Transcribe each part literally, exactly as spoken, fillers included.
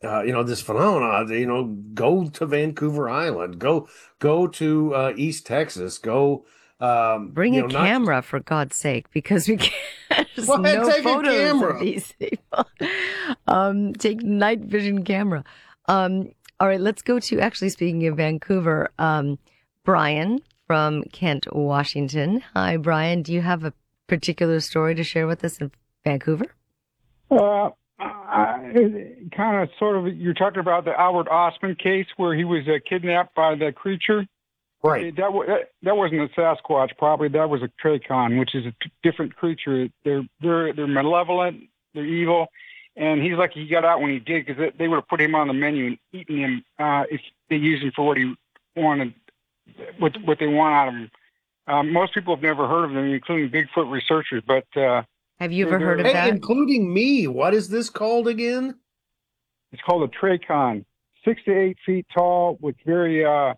uh, you know, this phenomenon. You know, go to Vancouver Island, go go to uh, East Texas, go. Um, Bring you a know, not just camera for God's sake, because we can't. There's go ahead, no take a photos of camera. these people. Um, take night vision camera. Um, all right, let's go to actually speaking of Vancouver, um, Brian from Kent, Washington. Hi, Brian. Do you have a particular story to share with us in Vancouver? Uh, I, kind of, sort of, you're talking about the Albert Osman case where he was uh, kidnapped by the creature. Right. It, that, wa- that that wasn't a Sasquatch, probably. That was a Trachon, which is a t- different creature. They're they're they're malevolent. They're evil, and he's lucky he got out when he did, because they, they would have put him on the menu and eaten him uh, if they used him for what he wanted, what what they want out of him. Um, most people have never heard of them, including Bigfoot researchers, but uh, Have you they're, ever heard they're of Hey, that? including me. What is this called again? It's called a trachon, six to eight feet tall, with very uh,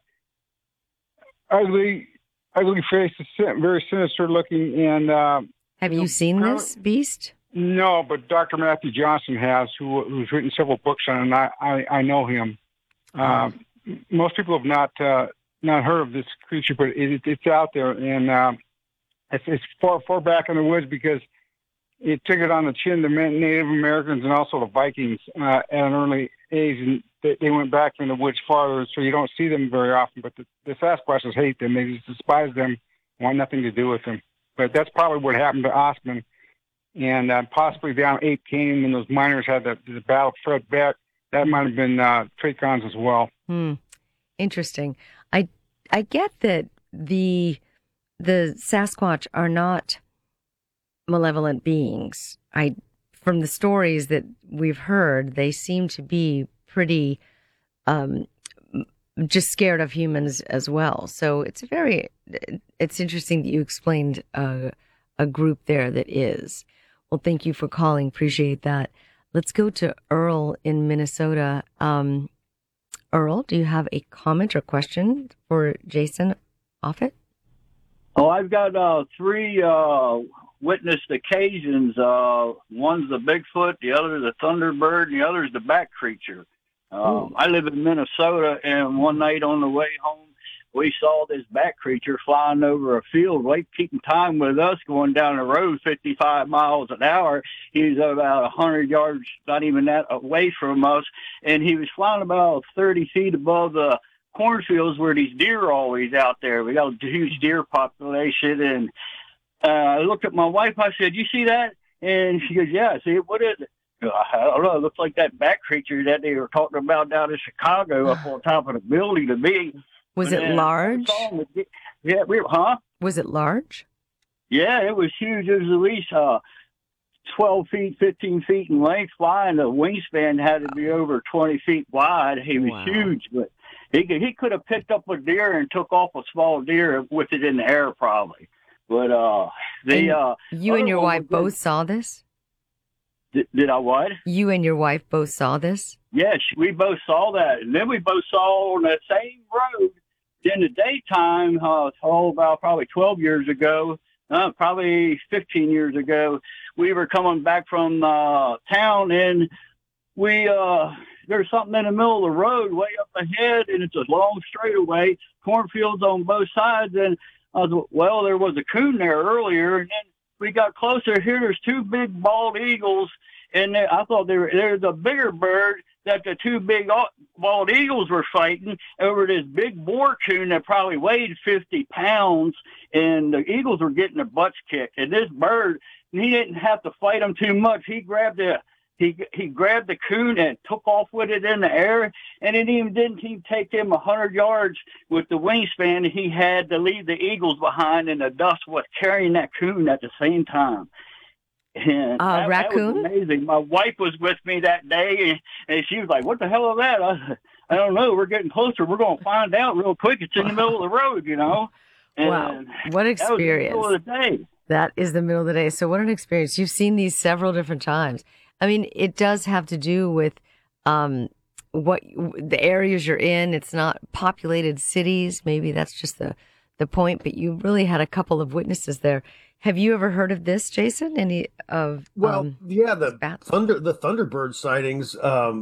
ugly, ugly face, very sinister looking. And uh, Have you you know, seen apparently- this beast? no, but Doctor Matthew Johnson has, who who's written several books on it, and I I, I know him. Uh, most people have not uh, not heard of this creature, but it, it's out there, and uh, it's, it's far far back in the woods, because it took it on the chin to Native Americans and also the Vikings uh, at an early age, and they, they went back in the woods farther, so you don't see them very often. But the, the Sasquatches hate them; they just despise them, want nothing to do with them. But that's probably what happened to Osman, and uh, possibly down Ape Canyon when those miners had the, the battle of Fred Beck. That might have been uh, Trachons as well. Hmm. Interesting. I I get that the the Sasquatch are not malevolent beings. I from the stories that we've heard, they seem to be pretty um just scared of humans as well. So it's very it's interesting that you explained uh, a group there that is. Well, thank you for calling. Appreciate that. Let's go to Earl in Minnesota. Um, Earl, do you have a comment or question for Jason Offit? Oh, I've got uh, three uh, witnessed occasions. Uh, one's the Bigfoot, the other the Thunderbird, and the other is the Bat Creature. Um, I live in Minnesota, and one night on the way home, we saw this Bat Creature flying over a field, right, keeping time with us, going down the road fifty-five miles an hour. He was about one hundred yards, not even that, away from us, and he was flying about thirty feet above the cornfields where these deer are always out there. We got a huge deer population, and uh, I looked at my wife. I said, "You see that?" And she goes, "Yeah." I said, "What is it?" I don't know. It looks like that Bat Creature that they were talking about down in Chicago up on top of the building to me. Was And it then large? I saw him. Yeah, we were, huh? Was it large? Yeah, it was huge. It was at least uh, twelve feet, fifteen feet in length flying. The wingspan had to be over twenty feet wide. He was Wow. huge, but he could, he could have picked up a deer and took off a small deer with it in the air probably. But uh, the And uh, you and other your one wife was both saw this? Did, did I what? You and your wife both saw this? Yes, we both saw that. And then we both saw on that same road in the daytime, uh, oh, about probably twelve years ago, uh, probably fifteen years ago, we were coming back from uh, town, and we uh, there's something in the middle of the road way up ahead, and it's a long straightaway, cornfields on both sides. And I was, well, there was a coon there earlier, and then we got closer. Here, there's two big bald eagles, and they, I thought they were, there's a bigger bird that the two big bald eagles were fighting over this big boar coon that probably weighed fifty pounds, and the eagles were getting their butts kicked. And this bird, he didn't have to fight them too much. He grabbed the he he grabbed the coon and took off with it in the air, and it even didn't even take him a hundred yards with the wingspan he had to leave the eagles behind, and the dust was carrying that coon at the same time. And A that, raccoon? that was amazing. My wife was with me that day, and, and she was like, "What the hell is that?" I, I don't know. We're getting closer. We're going to find out real quick. It's in the middle of the road, you know. And Wow. What that was in the experience. middle of the day. That is the middle of the day. So what an experience. You've seen these several different times. I mean, it does have to do with um, what the areas you're in. It's not populated cities. Maybe that's just the, the point, but you really had a couple of witnesses there. Have you ever heard of this, Jason? Any of Well, um, yeah, the bats? thunder, the Thunderbird sightings. Um,